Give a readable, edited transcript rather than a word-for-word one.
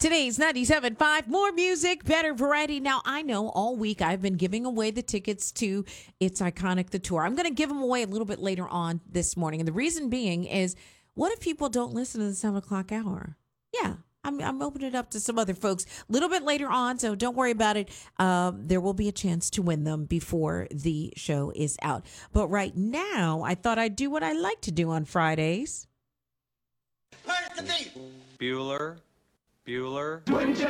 Today's 97.5, more music, better variety. Now, I know all week I've been giving away the tickets to It's Iconic, the tour. I'm going to give them away a little bit later on this morning. And the reason being is, what if people don't listen to the 7 o'clock hour? Yeah, I'm opening it up to some other folks a little bit later on, so don't worry about it. There will be a chance to win them before the show is out. But right now, I thought I'd do what I like to do on Fridays. Bueller.